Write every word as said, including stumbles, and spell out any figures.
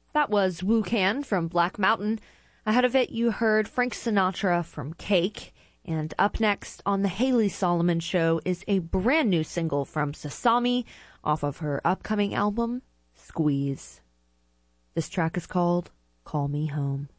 That was Wu Can from Black Mountain. Ahead of it, you heard Frank Sinatra from Cake. And up next on The Haley Solomon Show is a brand new single from Sasami off of her upcoming album, Squeeze. This track is called Call Me Home.